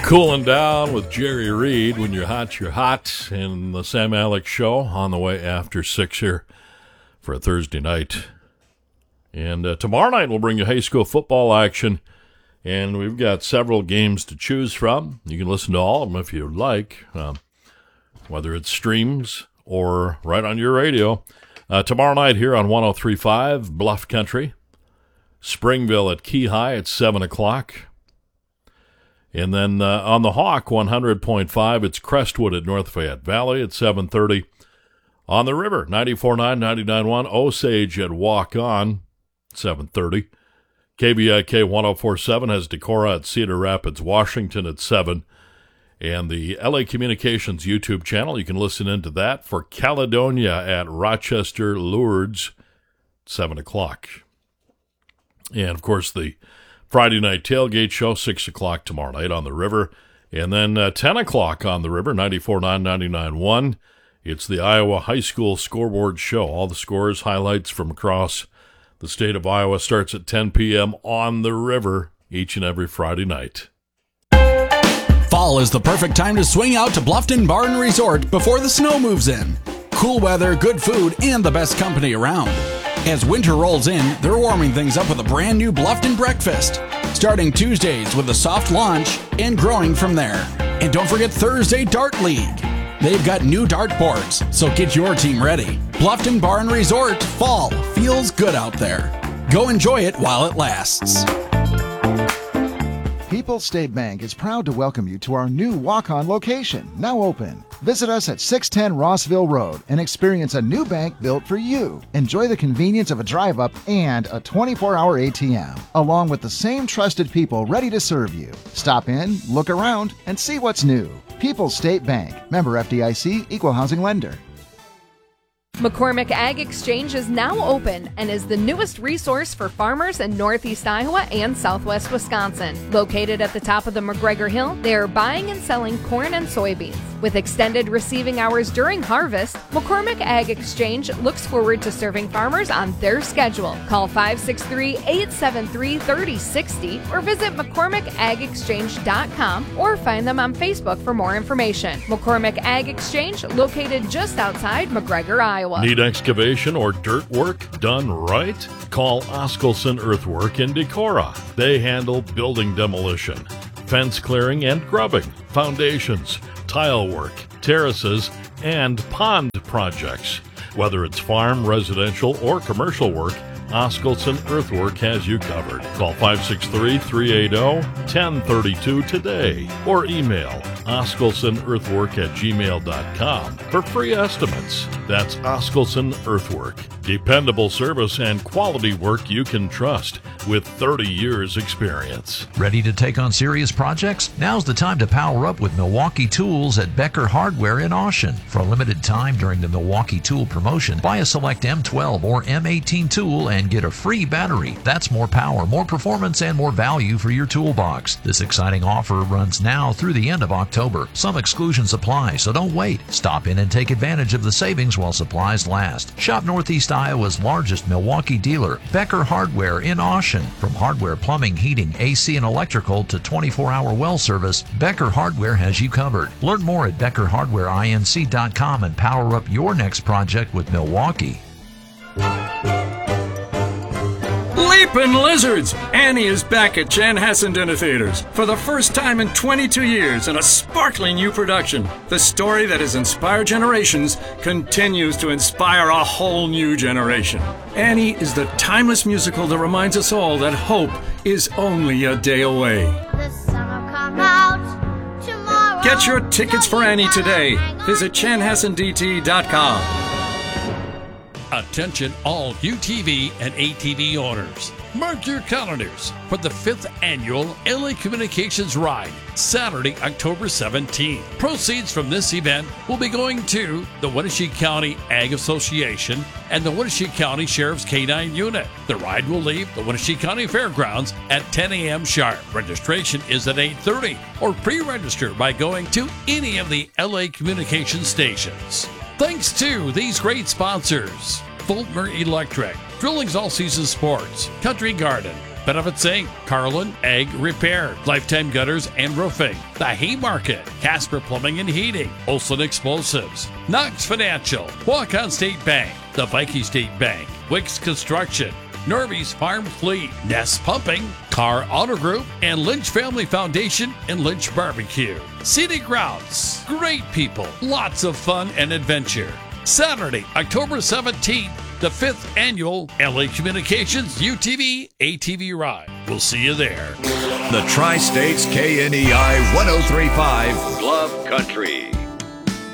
Cooling down with Jerry Reed. When you're hot, and the Sam Alex Show on the way after 6 here for a Thursday night. And tomorrow night we'll bring you high school football action, and we've got several games to choose from. You can listen to all of them if you like, whether it's streams or right on your radio. Tomorrow night here on 103.5 Bluff Country, Springville at Key High at 7 o'clock. And then on the Hawk 100.5, it's Crestwood at North Fayette Valley at 7:30. On the River 94.9, 99.1, Osage at Walk On 7:30. KBIK 104.7 has Decorah at Cedar Rapids, Washington at 7. And the LA Communications YouTube channel, you can listen into that for Caledonia at Rochester Lourdes 7 o'clock. And, of course, the Friday night tailgate show, 6 o'clock tomorrow night on the River. And then 10 o'clock on the River, 94.9, 99.1. It's the Iowa High School Scoreboard Show. All the scores, highlights from across the state of Iowa starts at 10 p.m. on the River each and every Friday night. Fall is the perfect time to swing out to Bluffton Bar and Resort before the snow moves in. Cool weather, good food, and the best company around. As winter rolls in, they're warming things up with a brand new Bluffton breakfast, starting Tuesdays with a soft launch and growing from there. And don't forget Thursday Dart League. They've got new dart boards, so get your team ready. Bluffton Bar and Resort, fall feels good out there. Go enjoy it while it lasts. People's State Bank is proud to welcome you to our new walk-on location, now open. Visit us at 610 Rossville Road and experience a new bank built for you. Enjoy the convenience of a drive-up and a 24-hour ATM, along with the same trusted people ready to serve you. Stop in, look around, and see what's new. People's State Bank, member FDIC, equal housing lender. McCormick Ag Exchange is now open and is the newest resource for farmers in Northeast Iowa and Southwest Wisconsin. Located at the top of the McGregor Hill, they are buying and selling corn and soybeans. With extended receiving hours during harvest, McCormick Ag Exchange looks forward to serving farmers on their schedule. Call 563-873-3060 or visit McCormickAgExchange.com or find them on Facebook for more information. McCormick Ag Exchange, located just outside McGregor, Iowa. Need excavation or dirt work done right? Call Oskelson Earthwork in Decorah. They handle building demolition, fence clearing and grubbing, foundations, tile work, terraces, and pond projects. Whether it's farm, residential, or commercial work, Oskelson Earthwork has you covered. Call 563-380-1032 today or email oskelsonearthwork@gmail.com for free estimates. That's Oskelson Earthwork. Dependable service and quality work you can trust with 30 years experience. Ready to take on serious projects? Now's the time to power up with Milwaukee Tools at Becker Hardware in Austin. For a limited time during the Milwaukee Tool promotion, buy a select M12 or M18 tool and get a free battery. That's more power, more performance, and more value for your toolbox. This exciting offer runs now through the end of October. Some exclusions apply, so don't wait. Stop in and take advantage of the savings while supplies last. Shop Northeast Iowa's largest Milwaukee dealer, Becker Hardware in Austin. From hardware, plumbing, heating, AC, and electrical to 24-hour well service, Becker Hardware has you covered. Learn more at BeckerHardwareINC.com and power up your next project with Milwaukee. Leapin' Lizards! Annie is back at Chanhassen Dinner Theaters for the first time in 22 years in a sparkling new production. The story that has inspired generations continues to inspire a whole new generation. Annie is the timeless musical that reminds us all that hope is only a day away. The summer come out tomorrow. Get your tickets for Annie today. Visit chanhassendt.com. Attention all UTV and ATV owners. Mark your calendars for the 5th annual LA Communications Ride, Saturday, October 17th. Proceeds from this event will be going to the Wenatchee County Ag Association and the Wenatchee County Sheriff's K-9 Unit. The ride will leave the Wenatchee County Fairgrounds at 10 a.m. sharp. Registration is at 8:30 or pre-register by going to any of the LA Communications stations. Thanks to these great sponsors: Fulmer Electric, Drilling's All Season Sports, Country Garden, Benefits Inc., Carlin Egg Repair, Lifetime Gutters and Roofing, The Haymarket, Casper Plumbing and Heating, Olson Explosives, Knox Financial, Waukon State Bank, the Viking State Bank, Wicks Construction, Norby's Farm Fleet, Nest Pumping, Carr Auto Group, and Lynch Family Foundation and Lynch Barbecue. Scenic Routes, great people, lots of fun and adventure. Saturday, October 17th, the 5th annual LA Communications UTV ATV Ride. We'll see you there. The Tri-States KNEI 103.5 Glove Country.